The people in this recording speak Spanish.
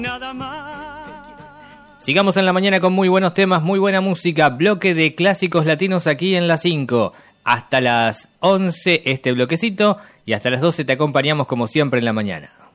Nada más. Sigamos en la mañana con muy buenos temas, muy buena música, bloque de clásicos latinos aquí en la 5. Hasta las 11 este bloquecito y hasta las 12 te acompañamos como siempre en la mañana.